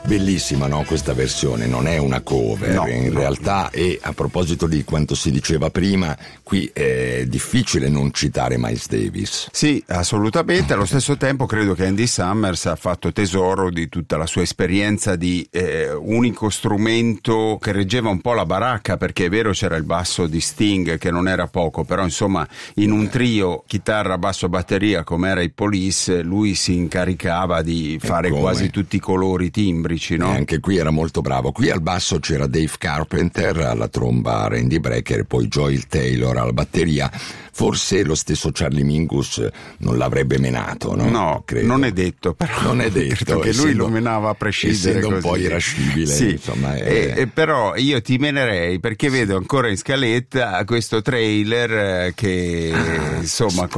Bellissima, no, questa versione, non è una cover, No, in realtà, e a proposito di quanto si diceva prima, qui è difficile non citare Miles Davis. Sì, assolutamente. Allo stesso tempo credo che Andy Summers ha fatto tesoro di tutta la sua esperienza di unico strumento che reggeva un po' la baracca, perché è vero c'era il basso di Sting che non era poco, però insomma in un trio chitarra, basso, batteria come era i Police, lui si incaricava di fare quasi tutti i colori timbrici, no? E anche qui era molto bravo. Qui al basso c'era Dave Carpenter, alla tromba Randy Brecker, poi Joel Taylor alla batteria. Forse lo stesso Charlie Mingus non l'avrebbe menato, no? No, credo. non è detto, però non è detto, credo che lui lo menava a prescindere, essendo così. un po' irascibile, sì. insomma. Però io ti menerei perché vedo ancora in scaletta questo trailer che insomma